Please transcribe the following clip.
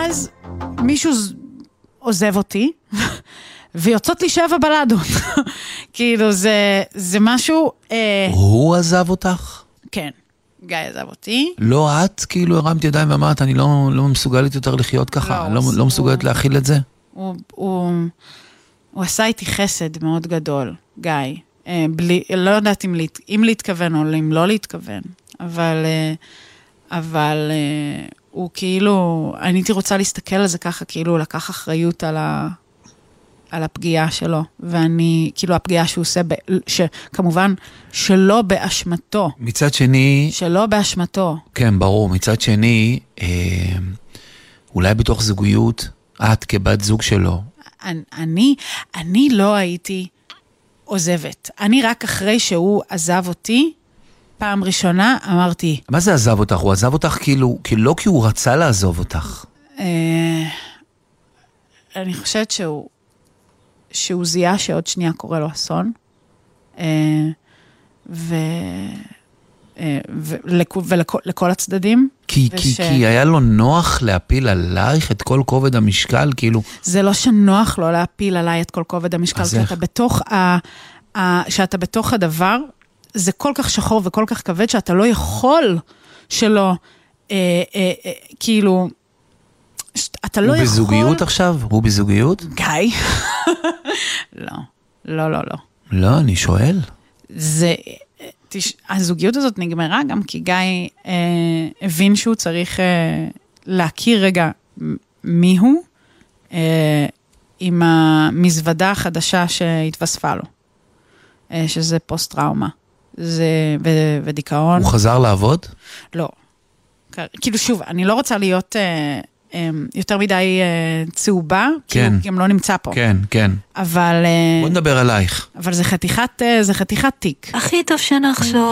ואז מישהו עוזב אותי, ויוצאות לי 7 בלדות. כאילו, זה משהו... הוא עזב אותך? כן, גיא עזב אותי. לא את, כאילו הרמתי ידיים ואמרת, אני לא מסוגלת יותר לחיות ככה, לא מסוגלת להכיל את זה? הוא עשה איתי חסד מאוד גדול, גיא. לא יודעת אם להתכוון או אם לא להתכוון, אבל הוא כאילו, אני הייתי רוצה להסתכל על זה ככה, כאילו הוא לקח אחריות על הפגיעה שלו, ואני, כאילו הפגיעה שהוא עושה, שכמובן שלא באשמתו. מצד שני... שלא באשמתו. כן, ברור. מצד שני, אולי בתוך זוגיות, את כבת זוג שלו. אני לא הייתי עוזבת. אני רק אחרי שהוא עזב אותי, פעם ראשונה אמרתי... מה זה עזב אותך? הוא עזב אותך כאילו, לא כי הוא רצה לעזוב אותך. אני חושבת שהוא זיהה שעוד שנייה קורה לו אסון, ולכל הצדדים. כי היה לו נוח להפיל עלייך את כל כובד המשקל, כאילו... זה לא שנוח לו להפיל עליי את כל כובד המשקל, שאתה בתוך הדבר, זה כל כך שחור וכל כך כבד, שאתה לא יכול שלא, כאילו... אתה לא יכול... הוא בזוגיות עכשיו? הוא בזוגיות? גיא? לא. לא, אני שואל. הזוגיות הזאת נגמרה גם כי גיא הבין שהוא צריך להכיר רגע מיהו עם המזוודה החדשה שהתווספה לו, שזה פוסט-טראומה ודיכאון. הוא חזר לעבוד? לא. כאילו שוב, אני לא רוצה להיות... יותר מדי צהובה, כי הוא גם לא נמצא פה. כן. אבל... בוא נדבר עלייך. אבל זה חתיכת תיק. הכי טוב שנחשוב.